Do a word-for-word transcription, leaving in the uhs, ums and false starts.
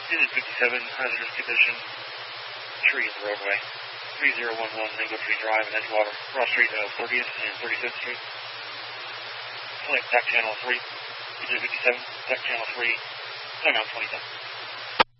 Unit fifty-seven, hazardous condition, tree in the roadway. three zero one one Mango Tree Drive in Edgewater, cross street of thirtieth and thirty-fifth Street. Select T A C Channel three, Unit fifty-seven, T A C Channel three, timeout twenty seconds.